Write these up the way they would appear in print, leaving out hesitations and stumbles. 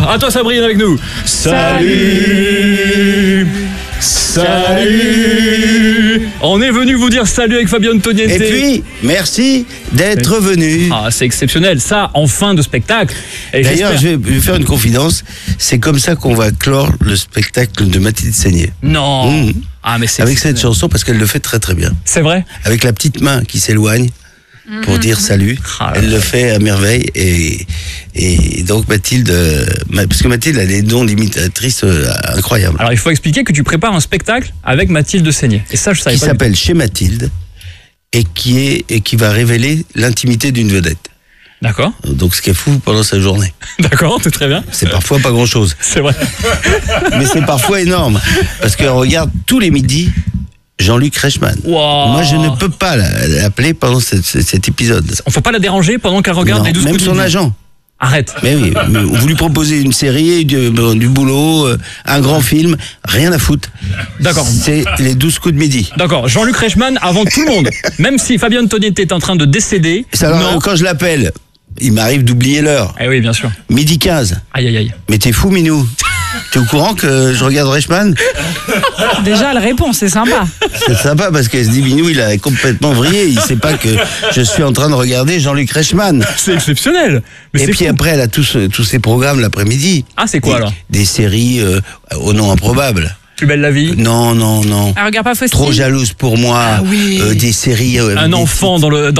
À toi Sabrine avec nous. Salut. On est venu vous dire salut avec Fabio Antoniente. Et puis, merci d'être venu. Ah, c'est exceptionnel, ça, en fin de spectacle. Et d'ailleurs, je vais faire une confidence. C'est comme ça qu'on va clore le spectacle de Mathilde Seigné. Non. Ah, mais c'est avec cette chanson, parce qu'elle le fait très très bien. C'est vrai. Avec la petite main qui s'éloigne pour dire salut. Elle le fait à merveille. Et donc Mathilde, parce que Mathilde a des dons d'imitatrice incroyables. Alors il faut expliquer que tu prépares un spectacle avec Mathilde Seigné. Et ça, je savais pas. Qui s'appelle Chez Mathilde et qui va révéler l'intimité d'une vedette. D'accord. Donc ce qui est fou pendant sa journée. D'accord, c'est très bien. C'est parfois pas grand chose. C'est vrai. Mais c'est parfois énorme. Parce qu'on regarde tous les midis Jean-Luc Reichmann. Wow. Moi, je ne peux pas l'appeler pendant cet épisode. On faut pas la déranger pendant qu'elle regarde les 12 même coups de son midi. agent. Arrête. Mais oui, vous lui proposez une série, du boulot, un grand film, rien à foutre. D'accord. C'est les 12 coups de midi. D'accord. Jean-Luc Reichmann avant tout le monde. Même si Fabio Antoniente est en train de décéder. Alors, quand je l'appelle, il m'arrive d'oublier l'heure. Eh oui, bien sûr. Midi 15. Aïe, aïe, aïe. Mais t'es fou, Minou. T'es au courant que je regarde Reichmann? Déjà, elle répond, c'est sympa. C'est sympa parce qu'elle se dit, Minou, il a complètement vrillé. Il sait pas que je suis en train de regarder Jean-Luc Reichmann. C'est exceptionnel. Mais et puis fou. après, elle a tous ses programmes l'après-midi. Ah, c'est quoi alors? Des séries au nom improbable. Plus belle la vie. Non. Elle regarde pas Faustine. Trop jalouse pour moi. Ah oui. Des séries. Un enfant dans le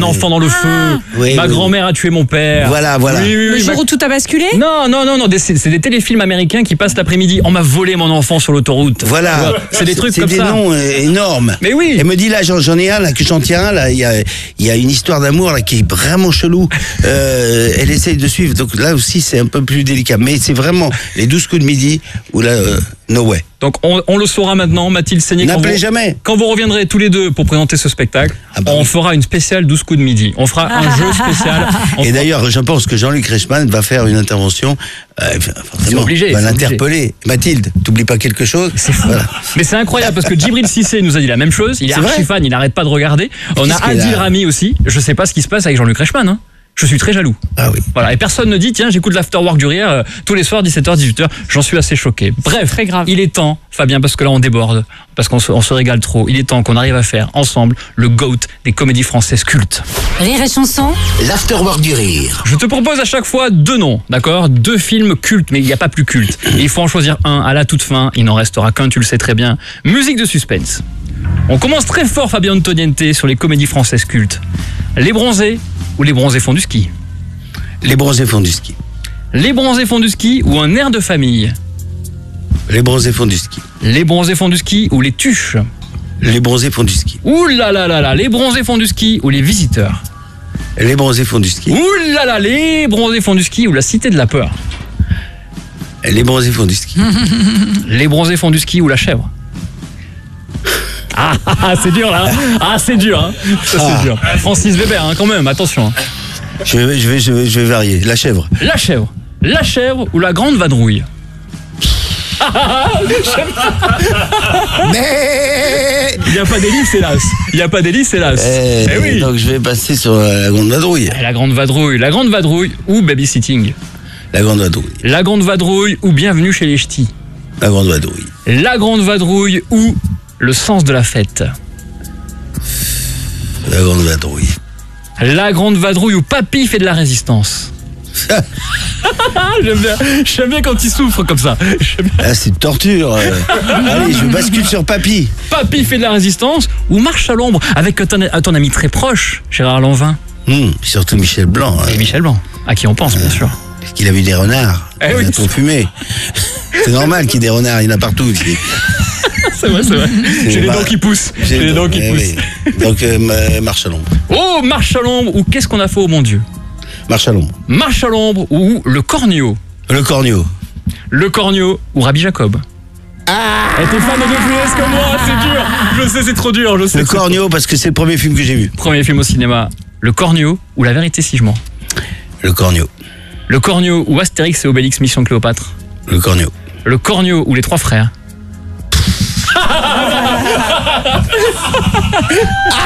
feu. Oui, Ma oui. grand-mère a tué mon père. Voilà. Oui, Le jour où tout a basculé. Non, c'est des téléfilms américains qui passent l'après-midi. On m'a volé mon enfant sur l'autoroute. Voilà. C'est des trucs comme c'est ça. des noms énormes. Mais oui. Elle me dit là, j'en ai un là, que j'en tiens un là. Il y a une histoire d'amour là qui est vraiment chelou. Elle essaye de suivre. Donc là aussi, c'est un peu plus délicat. Mais c'est vraiment les 12 coups de midi où là, no way. Donc on le saura maintenant, Mathilde Seigné. N'appelez jamais. Quand vous reviendrez tous les deux pour présenter ce spectacle, on fera une spéciale 12 coups de midi. On fera un jeu spécial. Et d'ailleurs, je pense que Jean-Luc Reichmann va faire une intervention. Forcément, obligé, va c'est l'interpeller. Mathilde, t'oublies pas quelque chose? C'est fou. Voilà. Mais c'est incroyable parce que Djibril Cissé nous a dit la même chose. Il est archi fan, il n'arrête pas de regarder. On a Adil Rami aussi. Je sais pas ce qui se passe avec Jean-Luc Reichmann. Hein. Je suis très jaloux. Ah oui. Voilà. Et personne ne dit, tiens, j'écoute l'Afterwork du Rire tous les soirs, 17h, 18h. J'en suis assez choqué. Bref, très grave. Il est temps, Fabien, parce que là on déborde, parce qu'on se régale trop. Il est temps qu'on arrive à faire ensemble le GOAT des comédies françaises cultes. Rire et chanson. L'Afterwork du Rire. Je te propose à chaque fois 2 noms, d'accord? 2 films cultes, mais il n'y a pas plus culte. Et il faut en choisir un à la toute fin. Il n'en restera qu'un, tu le sais très bien. Musique de suspense. On commence très fort, Fabien Antoniente, sur les comédies françaises cultes. Les Bronzés ou Les Bronzés font du ski? Les Bronzés font du ski. Les Bronzés font du ski ou Un air de famille? Les Bronzés font du ski. Les Bronzés font du ski ou Les Tuches? Les Bronzés font du ski. Ouh là là là là, Les Bronzés font du ski ou Les Visiteurs? Les Bronzés font du ski. Ouh là là, Les Bronzés font du ski ou La Cité de la Peur? Les Bronzés font du ski. Les Bronzés font du ski ou La Chèvre? Ah, c'est dur là. Ah, c'est dur. Hein. Ça, c'est dur. Francis Weber, hein, quand même, attention. Je vais varier. La Chèvre. La Chèvre. La Chèvre ou La Grande Vadrouille? Mais il n'y a pas d'hélice, hélas. Il n'y a pas d'hélice, hélas. Eh oui. Donc je vais passer sur La Grande Vadrouille. La Grande Vadrouille. La Grande Vadrouille ou Babysitting? La Grande Vadrouille. La Grande Vadrouille ou Bienvenue chez les Ch'tis? La Grande Vadrouille. La Grande Vadrouille ou Le sens de la fête? La Grande Vadrouille. La Grande Vadrouille ou Papy fait de la résistance? J'aime bien quand il souffre comme ça. Ah, c'est une torture. Allez, je bascule sur Papy. Papy fait de la résistance ou Marche à l'ombre avec ton ami très proche, Gérard Lanvin? Surtout Michel Blanc. Et Michel Blanc, à qui on pense bien sûr. Parce qu'il a vu des renards. Eh oui. Il a trop fumé. C'est normal qu'il y ait des renards, il y en a partout ici. C'est vrai. J'ai les dents qui poussent. Oui. Donc, Marche à l'ombre. Oh, Marche à l'ombre ou Qu'est-ce qu'on a fait au bon Dieu? Marche à l'ombre. Marche à l'ombre ou Le Cornio? Le Cornio. Le Cornio ou Rabbi Jacob? Ah, t'es fan de Funès comme moi, c'est dur. Je sais, c'est trop dur. Le Cornio, parce que c'est le premier film que j'ai vu. Premier film au cinéma. Le Cornio ou La Vérité si je mens? Le Cornio. Le Cornio ou Astérix et Obélix Mission Cléopâtre? Le Cornio. Le Cornio ou Les Trois Frères?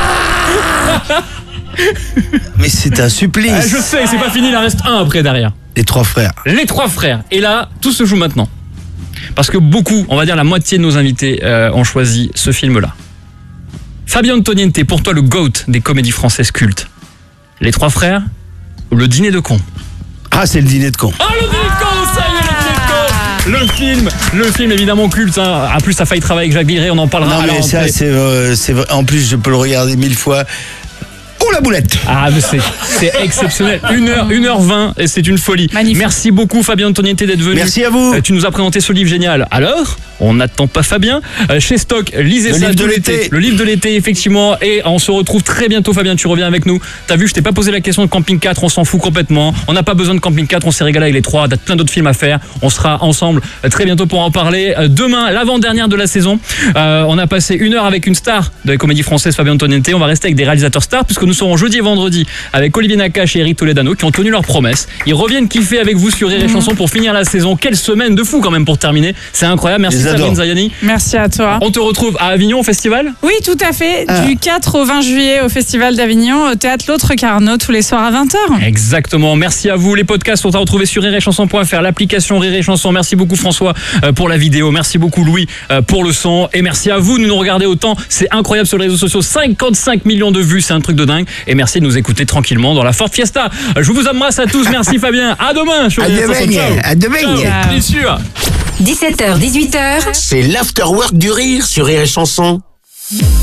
Mais c'est un supplice. Je sais, c'est pas fini, il en reste un après derrière. Les trois frères. Les trois frères. Et là, tout se joue maintenant. Parce que beaucoup, on va dire la moitié de nos invités ont choisi ce film-là. Fabien Antoniente, pour toi le GOAT des comédies françaises cultes. Les trois frères ou le dîner de cons? Ah, c'est le dîner de cons. Ah, le dîner de cons, ça y est, le dîner de cons. Le film évidemment culte. Hein. En plus, ça a failli travailler avec Jacques Villeray, on en parlera. Non, mais ça, c'est vrai. En plus, je peux le regarder 1000 fois. Oh, la boulette! Ah, mais c'est exceptionnel. 1h20 et c'est une folie. Magnifique. Merci beaucoup Fabien Antoniente d'être venu. Merci à vous. Tu nous as présenté ce livre génial. Alors, on n'attend pas Fabien. Chez Stock, lisez Le ça livre tout de l'été. l'été. Le livre de l'été, effectivement. Et on se retrouve très bientôt, Fabien. Tu reviens avec nous. T'as vu, je t'ai pas posé la question de Camping 4. On s'en fout complètement. On n'a pas besoin de Camping 4. On s'est régalé avec les trois. T'as plein d'autres films à faire. On sera ensemble très bientôt pour en parler. Demain, l'avant-dernière de la saison. On a passé 1 heure avec une star de la comédie française, Fabien Antoniente. On va rester avec des réalisateurs stars puisque nous serons jeudi et vendredi avec Olivier Nakache et Eric Toledano qui ont tenu leurs promesses. Ils reviennent kiffer avec vous sur Rire et Chanson pour finir la saison. Quelle semaine de fou quand même pour terminer. C'est incroyable. Merci Les adore. Sabrine Zayani. Merci à toi. On te retrouve à Avignon au festival. Oui, tout à fait. Du 4 au 20 juillet au Festival d'Avignon, au Théâtre L'Autre Carnot, tous les soirs à 20h. Exactement. Merci à vous. Les podcasts sont à retrouver sur rireetchanson.fr, l'application Rire et Chanson. Merci beaucoup François pour la vidéo. Merci beaucoup Louis pour le son. Et merci à vous de nous regarder autant. C'est incroyable sur les réseaux sociaux. 55 millions de vues. C'est un truc de dingue. Et merci de nous écouter tranquillement dans la Ford Fiesta. Je vous embrasse à tous. Merci Fabien. À demain. sur À Rire et Chanson. demain. Ciao. À demain. Ciao. Bien sûr. 17h, 18h, c'est l'afterwork du rire sur Rire et Chanson.